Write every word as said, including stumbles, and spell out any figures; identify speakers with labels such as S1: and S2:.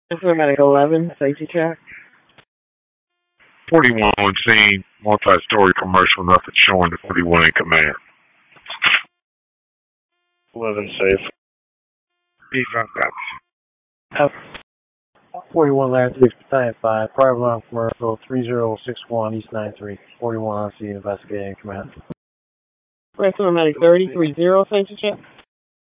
S1: Paramedic eleven, safety check.
S2: forty-one on scene, multi-story commercial, nothing showing the forty-one in command.
S3: eleven safe.
S2: Defense
S4: Uh, forty-one Land six Battalion five, private line commercial three zero six one East nine three. forty-one on scene investigating command.
S1: Paramedic thirty, three zero, safety check.